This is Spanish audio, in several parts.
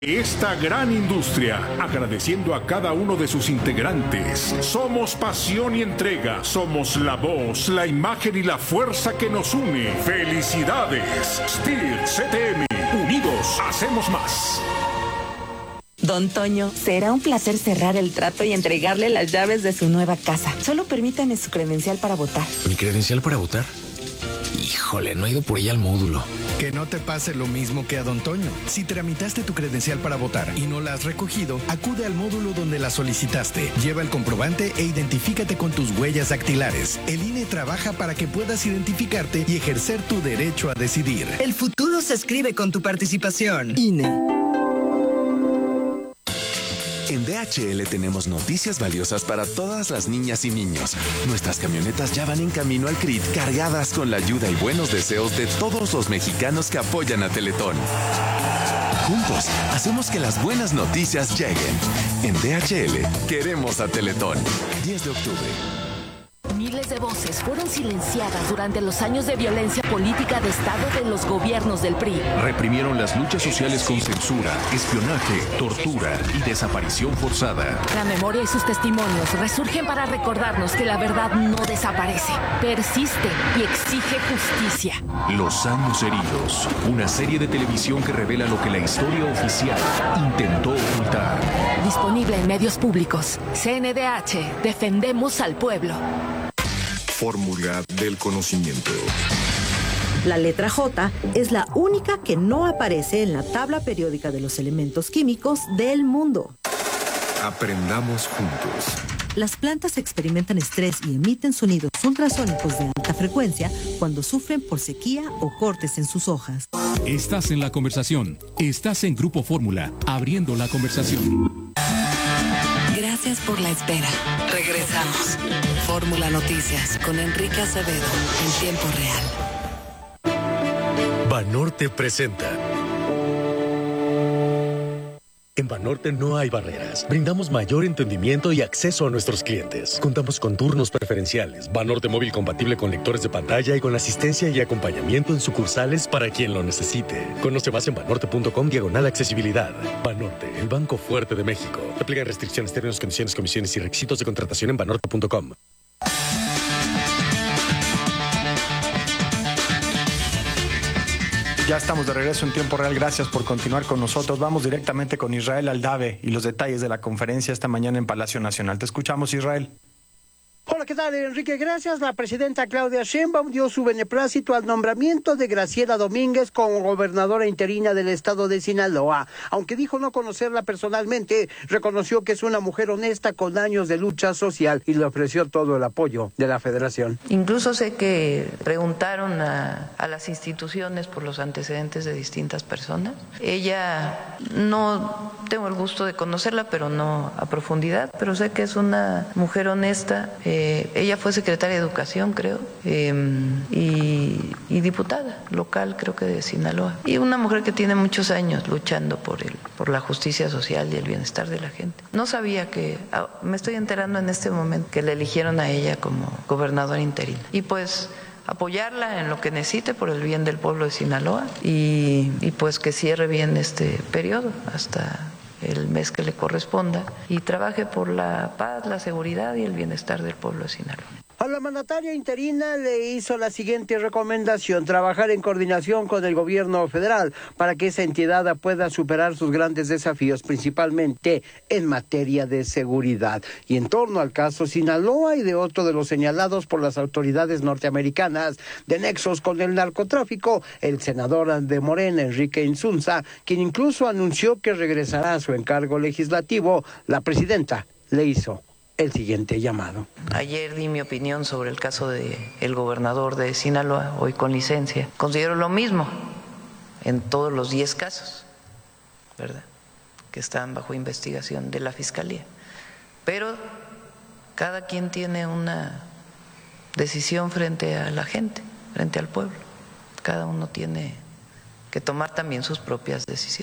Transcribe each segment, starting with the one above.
Esta gran industria, agradeciendo a cada uno de sus integrantes. Somos pasión y entrega, somos la voz, la imagen y la fuerza que nos une. ¡Felicidades! STIHL CTM, unidos hacemos más. Don Toño, será un placer cerrar el trato y entregarle las llaves de su nueva casa. Solo permítame su credencial para votar. ¿Mi credencial para votar? Híjole, no he ido por ella al módulo. Que no te pase lo mismo que a Don Toño. Si tramitaste tu credencial para votar y no la has recogido, acude al módulo donde la solicitaste. Lleva el comprobante e identifícate con tus huellas dactilares. El INE trabaja para que puedas identificarte y ejercer tu derecho a decidir. El futuro se escribe con tu participación. INE. En DHL tenemos noticias valiosas para todas las niñas y niños. Nuestras camionetas ya van en camino al CRIT, cargadas con la ayuda y buenos deseos de todos los mexicanos que apoyan a Teletón. Juntos, hacemos que las buenas noticias lleguen. En DHL, queremos a Teletón. 10 de octubre. Miles de voces fueron silenciadas durante los años de violencia política de Estado de los gobiernos del PRI. Reprimieron las luchas sociales con censura, espionaje, tortura y desaparición forzada. La memoria y sus testimonios resurgen para recordarnos que la verdad no desaparece, persiste y exige justicia. Los años heridos, una serie de televisión que revela lo que la historia oficial intentó ocultar. Disponible en medios públicos. CNDH, defendemos al pueblo. Fórmula del conocimiento. La letra J es la única que no aparece en la tabla periódica de los elementos químicos del mundo. Aprendamos juntos. Las plantas experimentan estrés y emiten sonidos ultrasónicos de alta frecuencia cuando sufren por sequía o cortes en sus hojas. Estás en la conversación. Estás en Grupo Fórmula, abriendo la conversación. Gracias por la espera. Regresamos. Fórmula Noticias con Enrique Acevedo en tiempo real. Banorte presenta. En Banorte no hay barreras. Brindamos mayor entendimiento y acceso a nuestros clientes. Contamos con turnos preferenciales, Banorte móvil compatible con lectores de pantalla y con asistencia y acompañamiento en sucursales para quien lo necesite. Conoce más en banorte.com/accesibilidad. Banorte, el banco fuerte de México. Aplican restricciones, términos, condiciones, comisiones y requisitos de contratación en banorte.com. Ya estamos de regreso en tiempo real. Gracias por continuar con nosotros. Vamos directamente con Israel Aldave y los detalles de la conferencia esta mañana en Palacio Nacional. Te escuchamos, Israel. Hola, ¿qué tal, Enrique? Gracias. La presidenta Claudia Sheinbaum dio su beneplácito al nombramiento de Graciela Domínguez como gobernadora interina del estado de Sinaloa. Aunque dijo no conocerla personalmente, reconoció que es una mujer honesta con años de lucha social y le ofreció todo el apoyo de la federación. Incluso sé que preguntaron a las instituciones por los antecedentes de distintas personas. Ella, no tengo el gusto de conocerla, pero no a profundidad, pero sé que es una mujer honesta. Ella fue secretaria de Educación, creo, y diputada local, creo que de Sinaloa. Y una mujer que tiene muchos años luchando por la justicia social y el bienestar de la gente. No sabía me estoy enterando en este momento que le eligieron a ella como gobernadora interina. Y pues apoyarla en lo que necesite por el bien del pueblo de Sinaloa y pues que cierre bien este periodo hasta el mes que le corresponda y trabaje por la paz, la seguridad y el bienestar del pueblo de Sinaloa. A la mandataria interina le hizo la siguiente recomendación: trabajar en coordinación con el gobierno federal para que esa entidad pueda superar sus grandes desafíos, principalmente en materia de seguridad. Y en torno al caso Sinaloa y de otro de los señalados por las autoridades norteamericanas de nexos con el narcotráfico, el senador de Morena, Enrique Insunza, quien incluso anunció que regresará a su encargo legislativo, la presidenta le hizo el siguiente llamado. Ayer di mi opinión sobre el caso del gobernador de Sinaloa, hoy con licencia. Considero lo mismo en todos los 10 casos, ¿verdad?, que están bajo investigación de la Fiscalía. Pero cada quien tiene una decisión frente a la gente, frente al pueblo. Cada uno tiene que tomar también sus propias decisiones.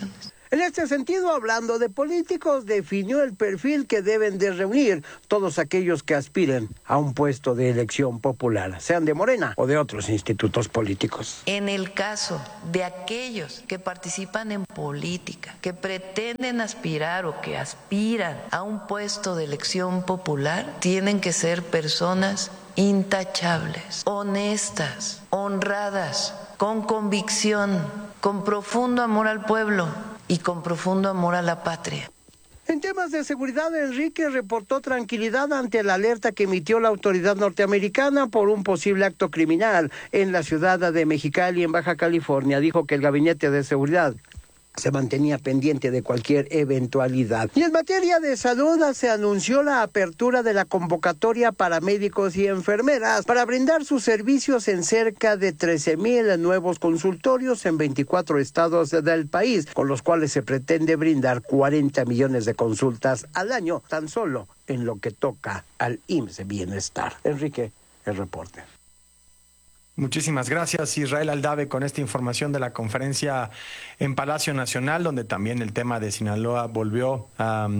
En este sentido, hablando de políticos, definió el perfil que deben de reunir todos aquellos que aspiren a un puesto de elección popular, sean de Morena o de otros institutos políticos. En el caso de aquellos que participan en política, que pretenden aspirar o que aspiran a un puesto de elección popular, tienen que ser personas intachables, honestas, honradas, con convicción, con profundo amor al pueblo y con profundo amor a la patria. En temas de seguridad, Enrique reportó tranquilidad ante la alerta que emitió la autoridad norteamericana por un posible acto criminal en la ciudad de Mexicali, en Baja California. Dijo que el Gabinete de Seguridad se mantenía pendiente de cualquier eventualidad. Y en materia de salud, se anunció la apertura de la convocatoria para médicos y enfermeras para brindar sus servicios en cerca de 13,000 nuevos consultorios en 24 estados del país, con los cuales se pretende brindar 40 millones de consultas al año, tan solo en lo que toca al IMSS Bienestar. Enrique, el reporte. Muchísimas gracias, Israel Aldave, con esta información de la conferencia en Palacio Nacional, donde también el tema de Sinaloa volvió a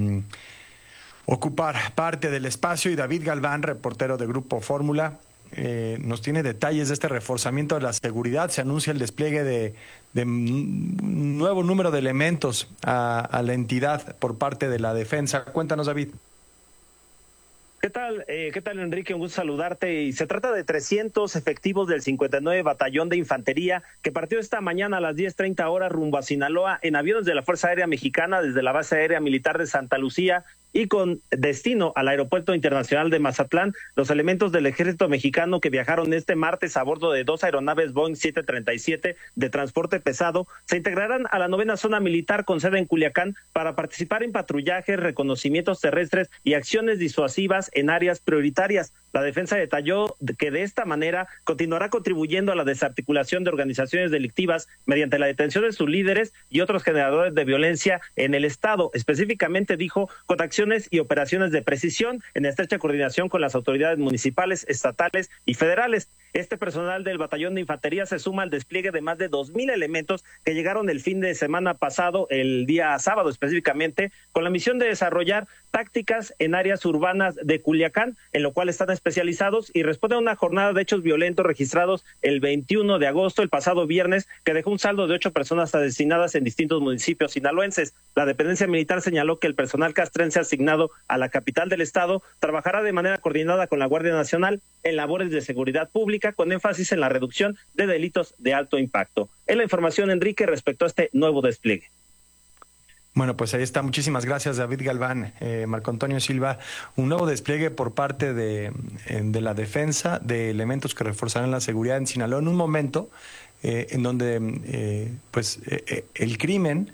ocupar parte del espacio. Y David Galván, reportero de Grupo Fórmula, nos tiene detalles de este reforzamiento de la seguridad. Se anuncia el despliegue de un nuevo número de elementos a la entidad por parte de la defensa. Cuéntanos, David. ¿Qué tal, Enrique? Un gusto saludarte. Y se trata de 300 efectivos del 59 Batallón de Infantería que partió esta mañana a las 10:30 horas rumbo a Sinaloa en aviones de la Fuerza Aérea Mexicana desde la Base Aérea Militar de Santa Lucía y con destino al Aeropuerto Internacional de Mazatlán. Los elementos del Ejército Mexicano que viajaron este martes a bordo de 2 aeronaves Boeing 737 de transporte pesado se integrarán a la 9ª Zona Militar con sede en Culiacán para participar en patrullajes, reconocimientos terrestres y acciones disuasivas en áreas prioritarias. La defensa detalló que de esta manera continuará contribuyendo a la desarticulación de organizaciones delictivas mediante la detención de sus líderes y otros generadores de violencia en el Estado. Específicamente dijo, con acciones y operaciones de precisión en estrecha coordinación con las autoridades municipales, estatales y federales. Este personal del Batallón de Infantería se suma al despliegue de más de 2,000 elementos que llegaron el fin de semana pasado, el día sábado específicamente, con la misión de desarrollar tácticas en áreas urbanas de Culiacán, en lo cual están especializados y responde a una jornada de hechos violentos registrados el 21 de agosto, el pasado viernes, que dejó un saldo de 8 personas asesinadas en distintos municipios sinaloenses. La dependencia militar señaló que el personal castrense asignado a la capital del estado trabajará de manera coordinada con la Guardia Nacional en labores de seguridad pública, con énfasis en la reducción de delitos de alto impacto. Es la información, Enrique, respecto a este nuevo despliegue. Bueno, pues ahí está. Muchísimas gracias, David Galván. Marco Antonio Silva, un nuevo despliegue por parte de la defensa de elementos que reforzarán la seguridad en Sinaloa en un momento en donde el crimen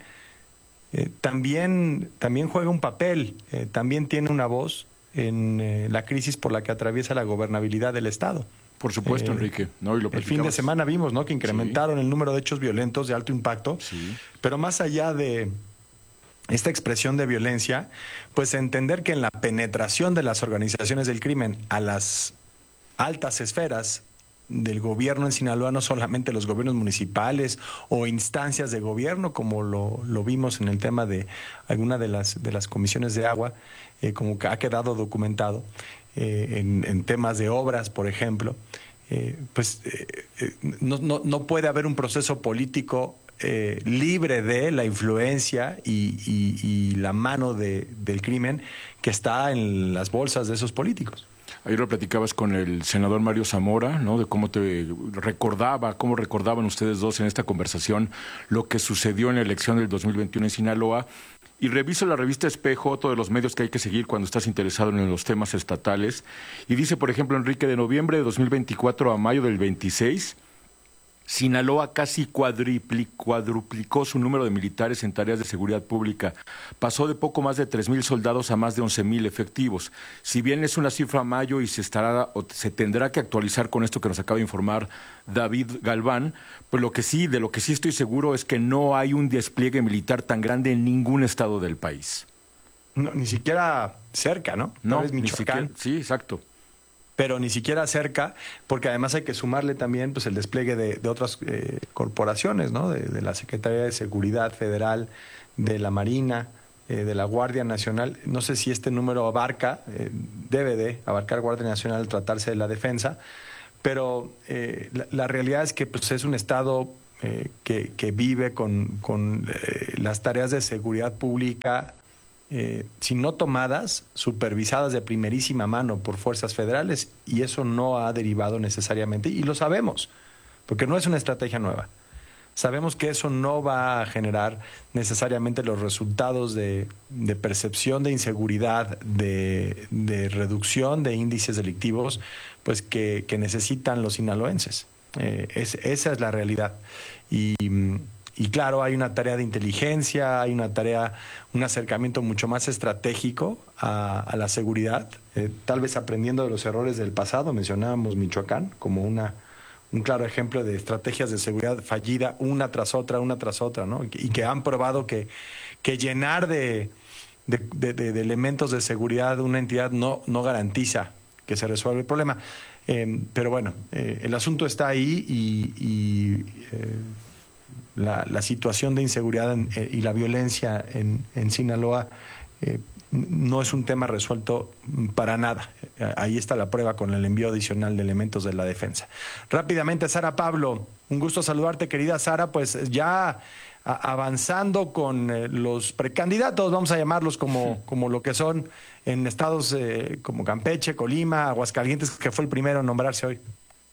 también juega un papel, también tiene una voz en la crisis por la que atraviesa la gobernabilidad del Estado. Por supuesto, Enrique. No, y lo el fin de semana vimos, ¿no?, que incrementaron el número de hechos violentos de alto impacto, pero más allá de esta expresión de violencia, pues entender que en la penetración de las organizaciones del crimen a las altas esferas del gobierno en Sinaloa, no solamente los gobiernos municipales o instancias de gobierno, como lo vimos en el tema de alguna de las comisiones de agua, como que ha quedado documentado, en temas de obras, por ejemplo, no puede haber un proceso político libre de la influencia y la mano del crimen que está en las bolsas de esos políticos. Ayer lo platicabas con el senador Mario Zamora, ¿no?, de cómo recordaban ustedes dos en esta conversación lo que sucedió en la elección del 2021 en Sinaloa. Y reviso la revista Espejo, otro de los medios que hay que seguir cuando estás interesado en los temas estatales. Y dice, por ejemplo, Enrique, de noviembre de 2024 a mayo del 26, Sinaloa casi cuadruplicó su número de militares en tareas de seguridad pública. Pasó de poco más de 3,000 soldados a más de 11,000 efectivos. Si bien es una cifra a mayo y se tendrá que actualizar con esto que nos acaba de informar David Galván, pues de lo que sí estoy seguro es que no hay un despliegue militar tan grande en ningún estado del país. No, ni siquiera cerca, ¿no? No, ni siquiera. Sí, exacto. Pero ni siquiera cerca, porque además hay que sumarle también pues el despliegue de otras corporaciones, ¿no? De la Secretaría de Seguridad Federal, de la Marina, de la Guardia Nacional. No sé si este número debe de abarcar Guardia Nacional al tratarse de la defensa, pero la realidad es que pues, es un Estado que vive con las tareas de seguridad pública, si no tomadas, supervisadas de primerísima mano por fuerzas federales, y eso no ha derivado necesariamente, y lo sabemos, porque no es una estrategia nueva. Sabemos que eso no va a generar necesariamente los resultados de percepción de inseguridad, de reducción de índices delictivos, pues que necesitan los sinaloenses. Esa es la realidad. Y claro, hay una tarea de inteligencia, hay un acercamiento mucho más estratégico a la seguridad, tal vez aprendiendo de los errores del pasado. Mencionábamos Michoacán como un claro ejemplo de estrategias de seguridad fallida una tras otra, ¿no? Y que han probado que llenar de elementos de seguridad una entidad no garantiza que se resuelva el problema. Pero bueno, el asunto está ahí y la situación de inseguridad y la violencia en Sinaloa no es un tema resuelto para nada. Ahí está la prueba con el envío adicional de elementos de la defensa. Rápidamente, Sara Pablo, un gusto saludarte, querida Sara. Pues ya avanzando con los precandidatos, vamos a llamarlos como lo que son en estados como Campeche, Colima, Aguascalientes, que fue el primero en nombrarse hoy.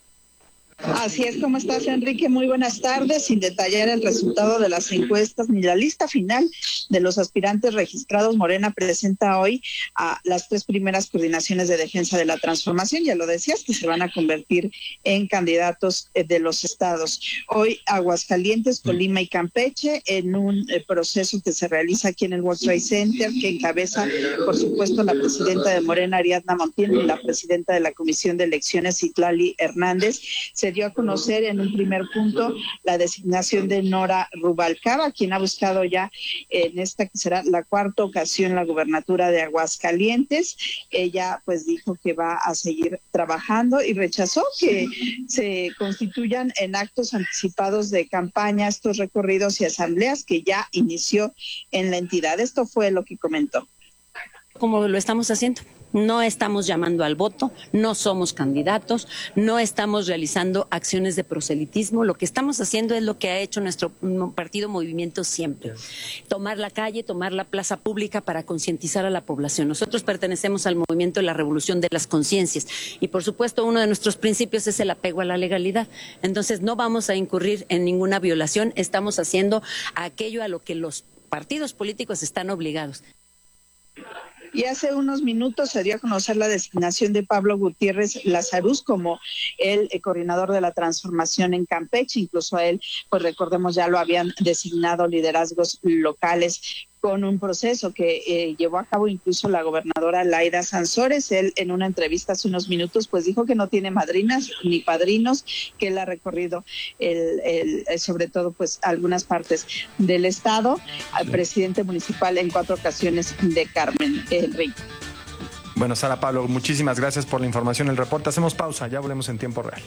Así es. ¿Cómo estás, Enrique? Muy buenas tardes. Sin detallar el resultado de las encuestas ni la lista final de los aspirantes registrados, Morena presenta hoy a las 3 primeras coordinaciones de defensa de la transformación. Ya lo decías, que se van a convertir en candidatos de los estados. Hoy Aguascalientes, Colima y Campeche, en un proceso que se realiza aquí en el World Trade Center, que encabeza, por supuesto, la presidenta de Morena, Ariadna Montiel, y la presidenta de la Comisión de Elecciones, Citlali Hernández. Se dio a conocer en un primer punto la designación de Nora Rubalcaba, quien ha buscado ya en esta que será la 4ª ocasión la gubernatura de Aguascalientes. Ella pues dijo que va a seguir trabajando y rechazó que se constituyan en actos anticipados de campaña estos recorridos y asambleas que ya inició en la entidad. Esto fue lo que comentó. Como lo estamos haciendo. No estamos llamando al voto, no somos candidatos, no estamos realizando acciones de proselitismo. Lo que estamos haciendo es lo que ha hecho nuestro partido Movimiento siempre. Tomar la calle, tomar la plaza pública para concientizar a la población. Nosotros pertenecemos al movimiento de la revolución de las conciencias y, por supuesto, uno de nuestros principios es el apego a la legalidad. Entonces, no vamos a incurrir en ninguna violación. Estamos haciendo aquello a lo que los partidos políticos están obligados. Y hace unos minutos se dio a conocer la designación de Pablo Gutiérrez Lazarus como el coordinador de la transformación en Campeche. Incluso a él, pues recordemos, ya lo habían designado liderazgos locales con un proceso que llevó a cabo incluso la gobernadora Laida Sansores. Él, en una entrevista hace unos minutos, pues dijo que no tiene madrinas ni padrinos, que él ha recorrido sobre todo pues algunas partes del estado, al presidente municipal en 4 ocasiones de Carmen, Enrique. Bueno, Sara Pablo, muchísimas gracias por la información, el reporte. Hacemos pausa, ya volvemos en tiempo real.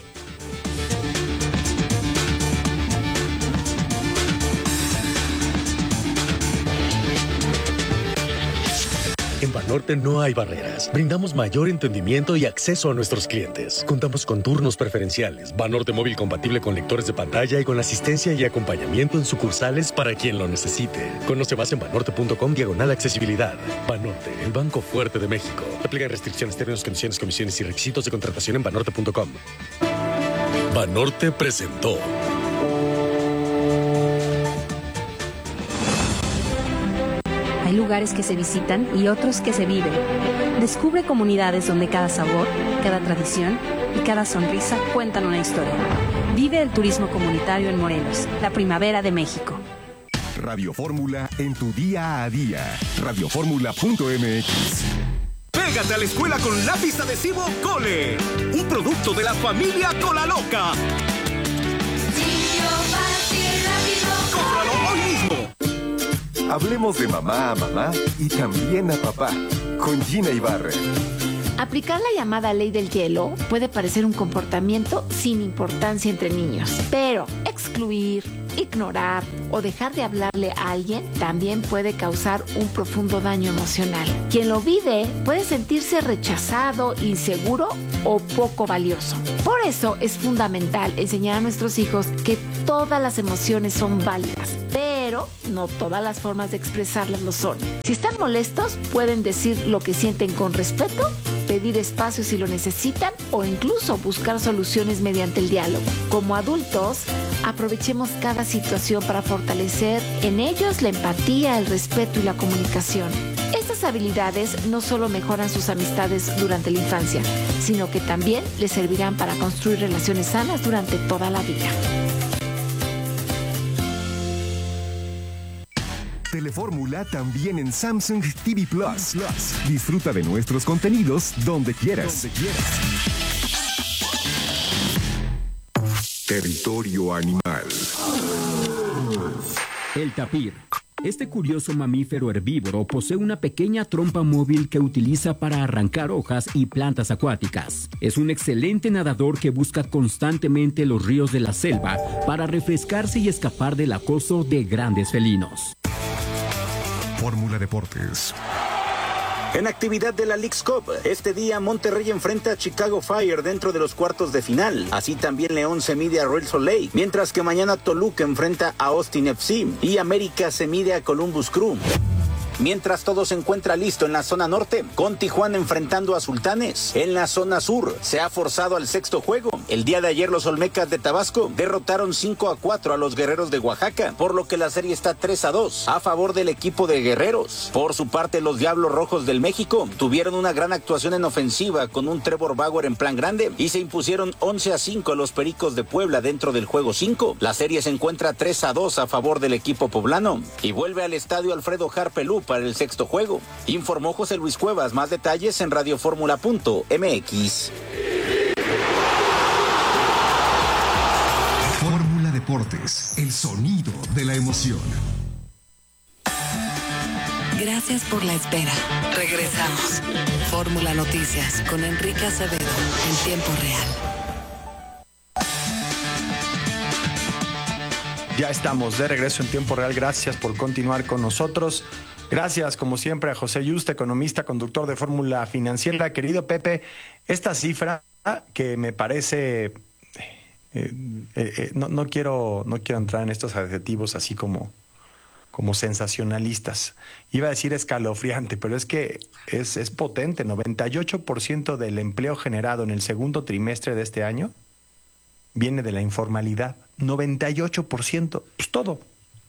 En Banorte no hay barreras. Brindamos mayor entendimiento y acceso a nuestros clientes. Contamos con turnos preferenciales, Banorte móvil compatible con lectores de pantalla y con asistencia y acompañamiento en sucursales para quien lo necesite. Conoce más en banorte.com/accesibilidad. Banorte, el banco fuerte de México. Aplica restricciones, términos, condiciones, comisiones y requisitos de contratación en banorte.com. Banorte presentó. Hay lugares que se visitan y otros que se viven. Descubre comunidades donde cada sabor, cada tradición y cada sonrisa cuentan una historia. Vive el turismo comunitario en Morelos, la primavera de México. Radio Fórmula en tu día a día. Radioformula.mx. Pégate a la escuela con lápiz adhesivo Cole, un producto de la familia Cola Loca. ¡Cómpralo hoy mismo! Hablemos de mamá a mamá y también a papá, con Gina Ibarra. Aplicar la llamada ley del hielo puede parecer un comportamiento sin importancia entre niños, pero excluir, Ignorar o dejar de hablarle a alguien también puede causar un profundo daño emocional. Quien lo vive puede sentirse rechazado, inseguro o poco valioso. Por eso es fundamental enseñar a nuestros hijos que todas las emociones son válidas, pero no todas las formas de expresarlas lo son. Si están molestos, pueden decir lo que sienten con respeto, pedir espacio si lo necesitan o incluso buscar soluciones mediante el diálogo. Como adultos, aprovechemos cada situación para fortalecer en ellos la empatía, el respeto y la comunicación. Estas habilidades no solo mejoran sus amistades durante la infancia, sino que también les servirán para construir relaciones sanas durante toda la vida. Telefórmula también en Samsung TV Plus. Disfruta de nuestros contenidos donde quieras. Territorio animal. El tapir. Este curioso mamífero herbívoro posee una pequeña trompa móvil que utiliza para arrancar hojas y plantas acuáticas. Es un excelente nadador que busca constantemente los ríos de la selva para refrescarse y escapar del acoso de grandes felinos. Fórmula Deportes. En actividad de la Leagues Cup, este día Monterrey enfrenta a Chicago Fire dentro de los cuartos de final. Así también León se mide a Real Salt Lake, mientras que mañana Toluca enfrenta a Austin FC y América se mide a Columbus Crew. Mientras todo se encuentra listo en la zona norte, con Tijuana enfrentando a Sultanes. En la zona sur, se ha forzado al sexto juego. El día de ayer los Olmecas de Tabasco derrotaron 5-4 a los Guerreros de Oaxaca, por lo que la serie está 3-2 a favor del equipo de Guerreros. Por su parte, los Diablos Rojos del México tuvieron una gran actuación en ofensiva con un Trevor Bauer en plan grande y se impusieron 11-5 a los Pericos de Puebla dentro del juego 5. La serie se encuentra 3-2 a favor del equipo poblano y vuelve al estadio Alfredo Harpelú para el sexto juego. Informó José Luis Cuevas. Más detalles en radioformula.mx. Fórmula Deportes, el sonido de la emoción. Gracias por la espera. Regresamos. Fórmula Noticias con Enrique Acevedo en tiempo real. Ya estamos de regreso en tiempo real. Gracias por continuar con nosotros. Gracias, como siempre, a José Yuste, economista, conductor de Fórmula Financiera. Querido Pepe, esta cifra que me parece... no quiero entrar en estos adjetivos así como sensacionalistas. Iba a decir escalofriante, pero es que es potente. 98% del empleo generado en el segundo trimestre de este año viene de la informalidad. 98%, pues todo.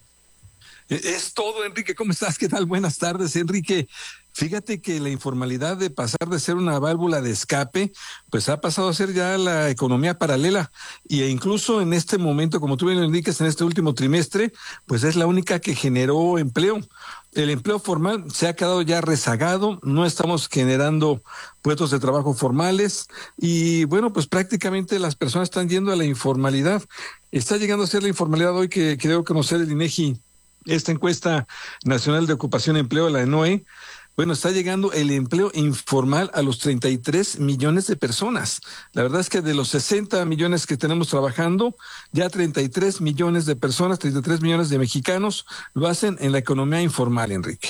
Es todo, Enrique. ¿Cómo estás? ¿Qué tal? Buenas tardes, Enrique. Fíjate que la informalidad, de pasar de ser una válvula de escape, pues ha pasado a ser ya la economía paralela. E incluso en este momento, como tú bien lo indicas, en este último trimestre, pues es la única que generó empleo. El empleo formal se ha quedado ya rezagado, no estamos generando puestos de trabajo formales y bueno, pues prácticamente las personas están yendo a la informalidad. Está llegando a ser la informalidad hoy que creo conocer el INEGI, esta encuesta nacional de ocupación y empleo, la ENOE. Bueno, está llegando el empleo informal a los 33 millones de personas. La verdad es que de los 60 millones que tenemos trabajando, ya 33 millones de personas, 33 millones de mexicanos lo hacen en la economía informal, Enrique.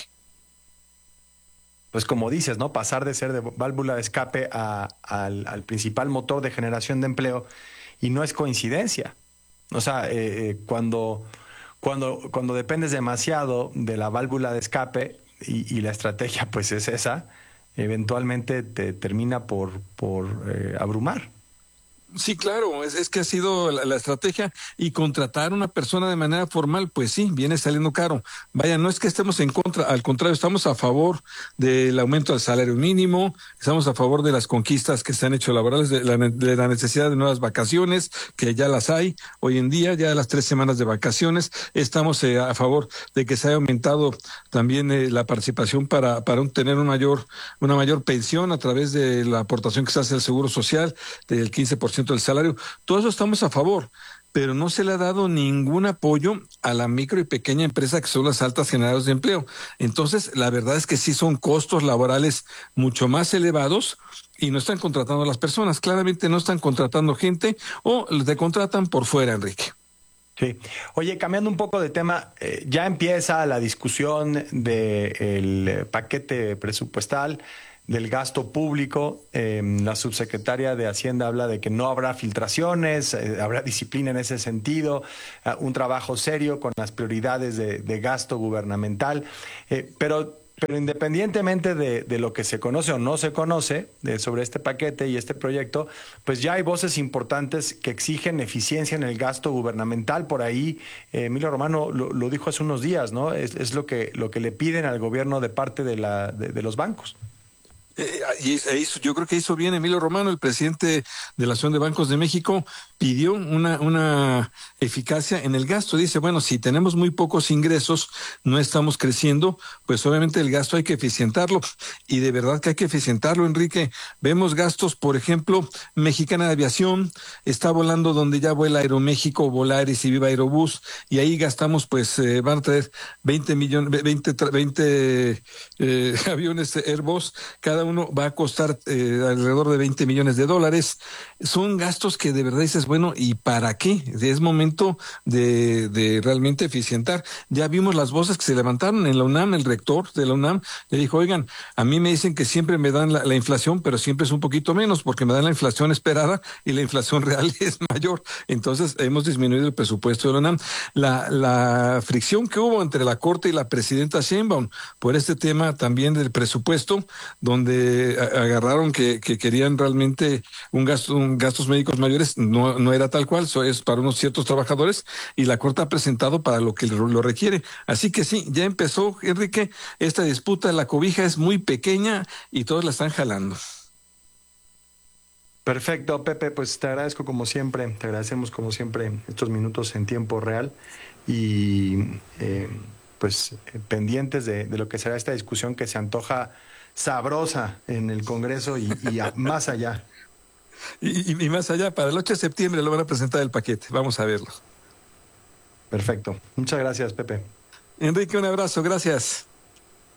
Pues como dices, ¿no? Pasar de ser de válvula de escape al principal motor de generación de empleo, y no es coincidencia. O sea, cuando dependes demasiado de la válvula de escape, y la estrategia pues es esa, eventualmente te termina por abrumar. Sí, claro, es que ha sido la estrategia, y contratar a una persona de manera formal, pues sí, viene saliendo caro. Vaya, no es que estemos en contra, al contrario, estamos a favor del aumento del salario mínimo, estamos a favor de las conquistas que se han hecho laborales, de la necesidad de nuevas vacaciones, que ya las hay hoy en día, ya las 3 semanas de vacaciones. Estamos a favor de que se haya aumentado también la participación para tener una mayor pensión a través de la aportación que se hace al Seguro Social, del 15% del salario. Todo eso estamos a favor, pero no se le ha dado ningún apoyo a la micro y pequeña empresa, que son las altas generadoras de empleo. Entonces, la verdad es que sí son costos laborales mucho más elevados y no están contratando a las personas. Claramente no están contratando gente, o te contratan por fuera, Enrique. Sí. Oye, cambiando un poco de tema, ya empieza la discusión del paquete presupuestal, del gasto público. La subsecretaria de Hacienda habla de que no habrá filtraciones, habrá disciplina en ese sentido, un trabajo serio con las prioridades de gasto gubernamental, pero independientemente de lo que se conoce o no se conoce sobre este paquete y este proyecto, pues ya hay voces importantes que exigen eficiencia en el gasto gubernamental. Por ahí, Emilio Romano lo dijo hace unos días, ¿no? Es lo que le piden al gobierno de parte de los bancos. Yo creo que hizo bien Emilio Romano, el presidente de la Asociación de Bancos de México, pidió una eficacia en el gasto. Dice, bueno, si tenemos muy pocos ingresos, no estamos creciendo, pues obviamente el gasto hay que eficientarlo, y de verdad que hay que eficientarlo, Enrique. Vemos gastos, por ejemplo, Mexicana de Aviación está volando donde ya vuela Aeroméxico, Volaris y Viva Aerobús, y ahí gastamos, pues van a traer 20 aviones Airbus, cada uno va a costar alrededor de $20 millones. Son gastos que de verdad dices, bueno, ¿y para qué? Es momento de realmente eficientar. Ya vimos las voces que se levantaron en la UNAM. El rector de la UNAM le dijo, oigan, a mí me dicen que siempre me dan la inflación, pero siempre es un poquito menos, porque me dan la inflación esperada y la inflación real es mayor. Entonces hemos disminuido el presupuesto de la UNAM. La fricción que hubo entre la Corte y la presidenta Sheinbaum por este tema también del presupuesto, donde agarraron que querían realmente gastos médicos mayores, no era tal cual, eso es para unos ciertos trabajadores, y la Corte ha presentado para lo que lo requiere. Así que sí, ya empezó, Enrique, esta disputa. La cobija es muy pequeña y todos la están jalando. Perfecto, Pepe, pues te agradezco como siempre, te agradecemos como siempre estos minutos en tiempo real y pendientes de lo que será esta discusión que se antoja sabrosa en el Congreso y más allá. Y más allá, para el 8 de septiembre lo van a presentar el paquete, vamos a verlo. Perfecto, muchas gracias, Pepe. Enrique, un abrazo, gracias.